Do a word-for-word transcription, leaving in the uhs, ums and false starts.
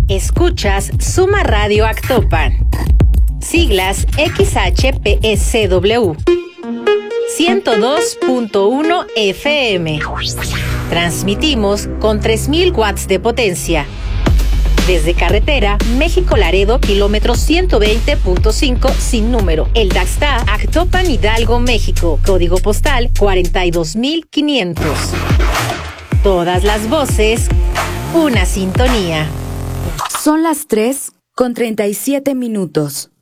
Escuchas Suma Radio Actopan. Siglas X H P S W. ciento dos punto uno F M. Transmitimos con tres mil watts de potencia. Desde carretera México-Laredo, kilómetro ciento veinte punto cinco sin número. El Daxta, Actopan, Hidalgo, México. Código postal cuarenta y dos mil quinientos. Todas las voces, una sintonía. Son las tres con treinta y siete minutos.